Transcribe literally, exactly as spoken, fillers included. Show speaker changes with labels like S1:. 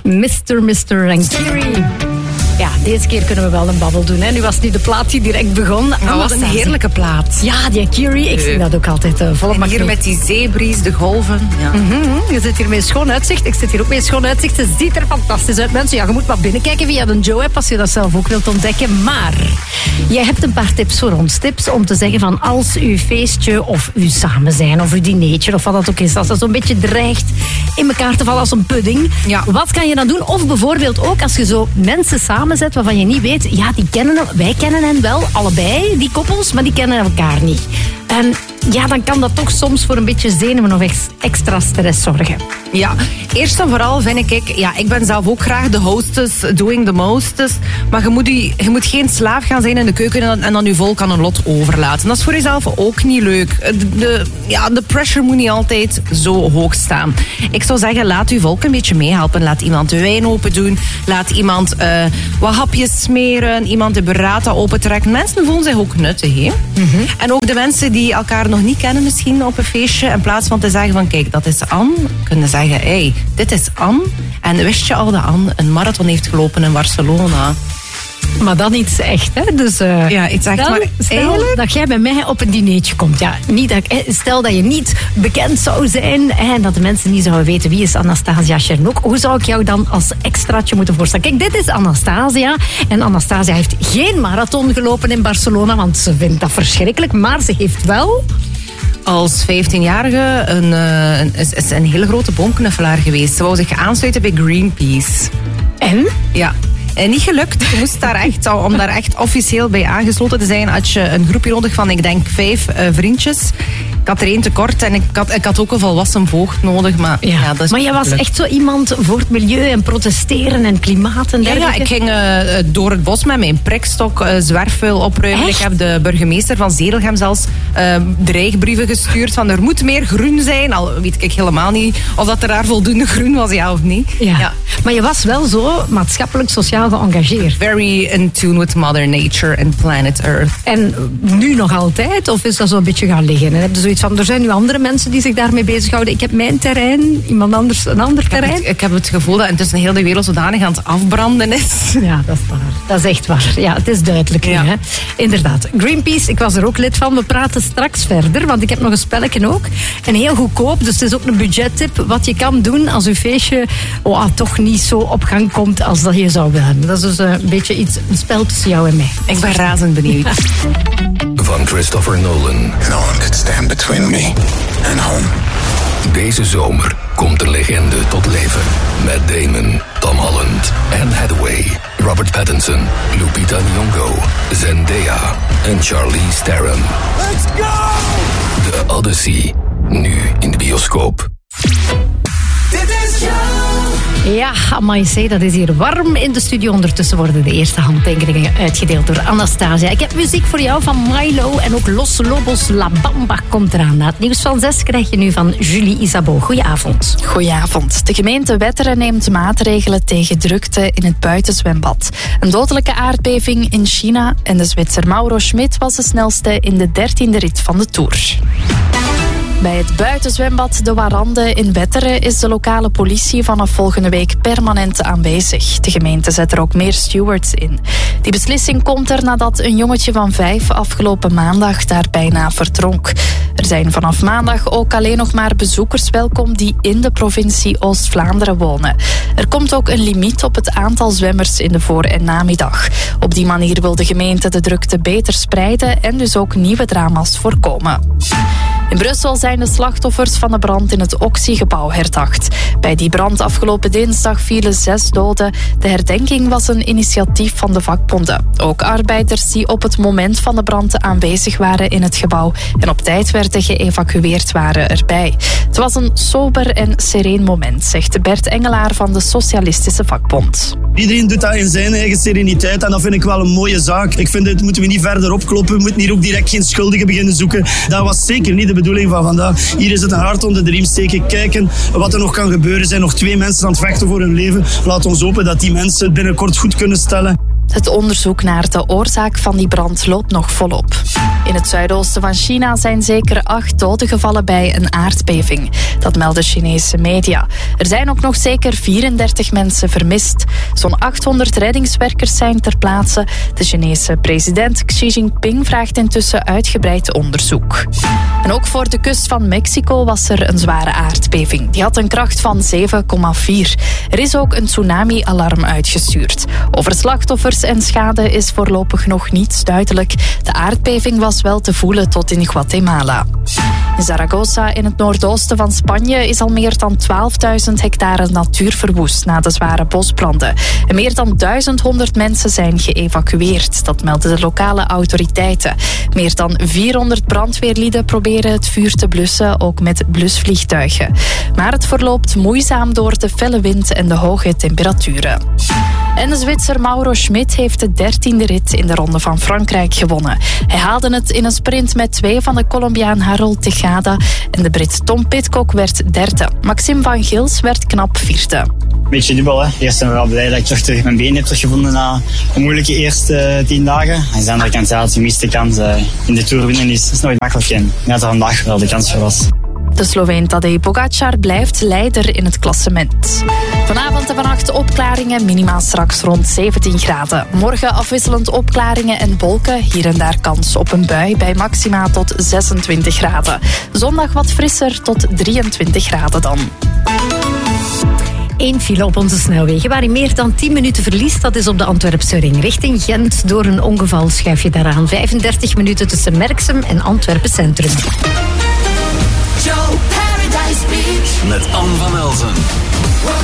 S1: mister mister Rankiri. Ja, deze keer kunnen we wel een babbel doen. Hè. Nu was het niet de plaat die direct begon.
S2: Dat was een heerlijke plaat.
S1: Ja, die Kiri, ik zie dat ook altijd uh, volle
S2: En hier met die zeebries, de golven. Ja.
S1: Mm-hmm. Je zit hier met schoon uitzicht. Ik zit hier ook met schoon uitzicht. Ze ziet er fantastisch uit, mensen. Ja, je moet maar binnenkijken via de Joe-app als je dat zelf ook wilt ontdekken. Maar jij hebt een paar tips voor ons. Tips om te zeggen van als uw feestje of uw samen zijn of uw dineetje of wat dat ook is, als dat zo'n beetje dreigt in elkaar te vallen als een pudding. Ja. Wat kan je dan doen? Of bijvoorbeeld ook als je zo mensen samenzet waarvan je niet weet, ja, die kennen, wij kennen hen wel, allebei, die koppels, maar die kennen elkaar niet. En ja, dan kan dat toch soms voor een beetje zenuwen of extra stress zorgen.
S2: Ja, eerst en vooral vind ik, ja, ik ben zelf ook graag de hostess, doing the mostess, maar je moet, je, je moet geen slaaf gaan zijn in de keuken en, en dan je volk aan een lot overlaten. Dat is voor jezelf ook niet leuk. De, de, ja, de pressure moet niet altijd zo hoog staan. Ik zou zeggen, laat uw volk een beetje meehelpen. Laat iemand de wijn open doen, laat iemand uh, wat hapjes smeren, iemand de burrata opentrekken. Mensen voelen zich ook nuttig, hè? Mm-hmm. En ook de mensen die elkaar nog niet kennen misschien op een feestje, in plaats van te zeggen van kijk, dat is Anne, kunnen zeggen, hé, hey, dit is Anne. En wist je al dat Anne een marathon heeft gelopen in Barcelona?
S1: Maar dan iets echt, hè? Dus, uh,
S2: ja, iets echt.
S1: Dan,
S2: maar
S1: stel
S2: eigenlijk...
S1: dat jij bij mij op een dineetje komt. Ja, niet dat ik, stel dat je niet bekend zou zijn en dat de mensen niet zouden weten wie is Anastasia Chernok. Hoe zou ik jou dan als extraatje moeten voorstellen? Kijk, dit is Anastasia. En Anastasia heeft geen marathon gelopen in Barcelona, want ze vindt dat verschrikkelijk. Maar ze heeft wel...
S2: als vijftienjarige een, een, is, is een hele grote boomknuffelaar geweest. Ze wou zich aansluiten bij Greenpeace.
S1: En?
S2: Ja. En niet gelukt. Je moest daar echt, om daar echt officieel bij aangesloten te zijn, had je een groepje nodig van, ik denk, vijf uh, vriendjes. Ik had er één tekort en ik had, ik had ook een volwassen voogd nodig. Maar, ja. Ja, dat is
S1: maar je was echt zo iemand voor het milieu en protesteren en klimaat en dergelijke?
S2: Ja, ja, ik ging uh, door het bos met mijn prekstok uh, zwerfvuil opruimen. Echt? Ik heb de burgemeester van Zedelgem zelfs uh, dreigbrieven gestuurd van er moet meer groen zijn. Al weet ik helemaal niet of dat er daar voldoende groen was, ja of niet.
S1: Ja. Ja. Maar je was wel zo maatschappelijk, sociaal geëngageerd.
S2: Very in tune with Mother Nature and planet Earth.
S1: En nu nog altijd? Of is dat zo een beetje gaan liggen? En heb je zoiets van, er zijn nu andere mensen die zich daarmee bezighouden. Ik heb mijn terrein, iemand anders een ander terrein.
S2: Ik heb het, ik heb het gevoel dat intussen heel de wereld zodanig aan het afbranden is.
S1: Ja, dat is waar. Dat is echt waar. Ja, het is duidelijk nu, ja. Hè? Inderdaad. Greenpeace, ik was er ook lid van. We praten straks verder, want ik heb nog een spelletje ook. En heel goedkoop, dus het is ook een budgettip. Wat je kan doen als je feestje oh, toch niet zo op gang komt als dat je zou willen. Dat is dus uh, een beetje iets, een spel tussen jou en mij.
S2: Ik ben razend benieuwd.
S3: Van Christopher Nolan.
S4: No one could stand between me and home.
S3: Deze zomer komt een legende tot leven. Matt Damon, Tom Holland, Anne Hathaway, Robert Pattinson, Lupita Nyong'o, Zendaya en Charlize Theron.
S4: Let's go!
S3: The Odyssey, nu in de bioscoop.
S4: Dit is jou!
S1: Ja, amai say, dat is hier warm in de studio. Ondertussen worden de eerste handtekeningen uitgedeeld door Anastasia. Ik heb muziek voor jou van Milo en ook Los Lobos La Bamba komt eraan. Na het nieuws van zes krijg je nu van Julie Isabeau. Goedenavond.
S5: Goedenavond. De gemeente Wetteren neemt maatregelen tegen drukte in het buitenzwembad. Een dodelijke aardbeving in China en de Zwitser Mauro Schmid was de snelste in de dertiende rit van de Tour. Bij het buitenzwembad De Warande in Wetteren is de lokale politie vanaf volgende week permanent aanwezig. De gemeente zet er ook meer stewards in. Die beslissing komt er nadat een jongetje van vijf afgelopen maandag daar bijna verdronk. Er zijn vanaf maandag ook alleen nog maar bezoekers welkom die in de provincie Oost-Vlaanderen wonen. Er komt ook een limiet op het aantal zwemmers in de voor- en namiddag. Op die manier wil de gemeente de drukte beter spreiden en dus ook nieuwe drama's voorkomen. In Brussel zijn de slachtoffers van de brand in het Oxy-gebouw herdacht. Bij die brand afgelopen dinsdag vielen zes doden. De herdenking was een initiatief van de vakbonden. Ook arbeiders die op het moment van de brand aanwezig waren in het gebouw en op tijd werden geëvacueerd waren erbij. Het was een sober en sereen moment, zegt Bert Engelaar van de Socialistische Vakbond.
S6: Iedereen doet dat in zijn eigen sereniteit en dat vind ik wel een mooie zaak. Ik vind, dit moeten we niet verder opkloppen. We moeten hier ook direct geen schuldigen beginnen zoeken. Dat was zeker niet de bedoeling van vandaag. Hier is het een hart onder de riem steken. Kijken wat er nog kan gebeuren. Er zijn nog twee mensen aan het vechten voor hun leven. Laat ons hopen dat die mensen het binnenkort goed kunnen stellen.
S5: Het onderzoek naar de oorzaak van die brand loopt nog volop. In het zuidoosten van China zijn zeker acht doden gevallen bij een aardbeving. Dat melden Chinese media. Er zijn ook nog zeker vierendertig mensen vermist. Zo'n achthonderd reddingswerkers zijn ter plaatse. De Chinese president Xi Jinping vraagt intussen uitgebreid onderzoek. En ook voor de kust van Mexico was er een zware aardbeving. Die had een kracht van zeven komma vier. Er is ook een tsunami-alarm uitgestuurd. Over slachtoffers en schade is voorlopig nog niets duidelijk. De aardbeving was wel te voelen tot in Guatemala. In Zaragoza, in het noordoosten van Spanje, is al meer dan twaalfduizend hectare natuur verwoest na de zware bosbranden. En meer dan duizendhonderd mensen zijn geëvacueerd. Dat melden de lokale autoriteiten. Meer dan vierhonderd brandweerlieden proberen het vuur te blussen, ook met blusvliegtuigen. Maar het verloopt moeizaam door de felle wind en de hoge temperaturen. En de Zwitser Mauro Schmid heeft de dertiende rit in de Ronde van Frankrijk gewonnen. Hij haalde het in een sprint met twee van de Colombiaan Harold Tejada en de Brit Tom Pidcock werd derde. Maxime van Gils werd knap vierde.
S7: Een beetje dubbel, hè. Eerst zijn we wel blij dat ik toch terug mijn been heb teruggevonden na een moeilijke eerste uh, tien dagen. En aan de andere kant, ja, als je mist de kans uh, in de Tour winnen is, is nooit makkelijk. En dat er vandaag wel de kans voor was.
S5: De Sloveen Tadej Pogacar blijft leider in het klassement. Vanavond en vannacht opklaringen, minimaal straks rond zeventien graden. Morgen afwisselend opklaringen en wolken. Hier en daar kans op een bui bij maxima tot zesentwintig graden. Zondag wat frisser tot drieëntwintig graden dan.
S1: Eén file op onze snelwegen waar je meer dan tien minuten verliest. Dat is op de Antwerpse ring. Richting Gent door een ongeval schuif je daaraan vijfendertig minuten tussen Merksem en Antwerpen Centrum.
S4: Joe Paradise Beach.
S3: Met Anne van Elzen.